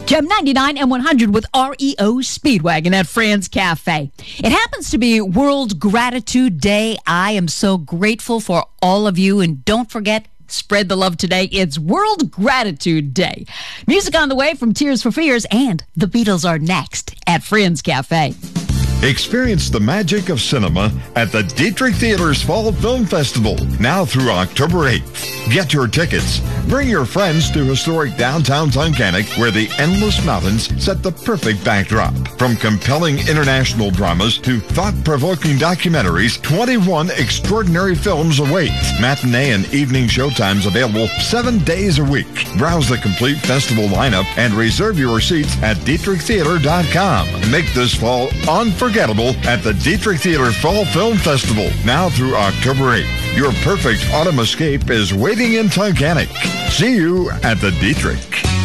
Gem 99 and 100 with REO Speedwagon at Fran's Cafe. It happens to be World Gratitude Day. I am so grateful for all of you. And don't forget, spread the love today. It's World Gratitude Day. Music on the way from Tears for Fears, and the Beatles are next at Fran's Cafe. Experience the magic of cinema at the Dietrich Theater's Fall Film Festival, now through October 8th. Get your tickets. Bring your friends to historic downtown Tunkhannock, where the endless mountains set the perfect backdrop. From compelling international dramas to thought-provoking documentaries, 21 extraordinary films await. Matinee and evening showtimes available 7 days a week. Browse the complete festival lineup and reserve your seats at DietrichTheater.com. Make this fall unforgettable at the Dietrich Theater Fall Film Festival, now through October 8th. Your perfect autumn escape is waiting in Tunkhannock. See you at the Dietrich.